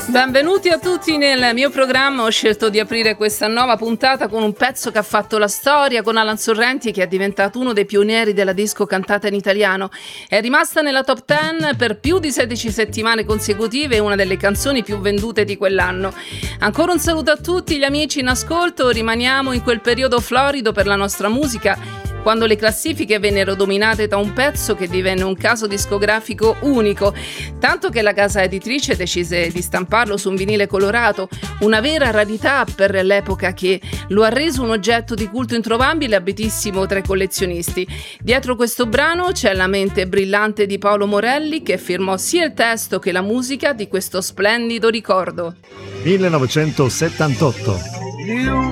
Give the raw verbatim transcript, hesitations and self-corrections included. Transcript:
Benvenuti a tutti nel mio programma. Ho scelto di aprire questa nuova puntata con un pezzo che ha fatto la storia, con Alan Sorrenti, che è diventato uno dei pionieri della disco cantata in italiano. È rimasta nella top dieci per più di sedici settimane consecutive e una delle canzoni più vendute di quell'anno. Ancora un saluto a tutti gli amici in ascolto. Rimaniamo in quel periodo florido per la nostra musica, quando le classifiche vennero dominate da un pezzo che divenne un caso discografico unico, tanto che la casa editrice decise di stamparlo su un vinile colorato, una vera rarità per l'epoca che lo ha reso un oggetto di culto introvabile abitissimo tra i collezionisti. Dietro questo brano c'è la mente brillante di Paolo Morelli, che firmò sia il testo che la musica di questo splendido ricordo. millenovecentosettantotto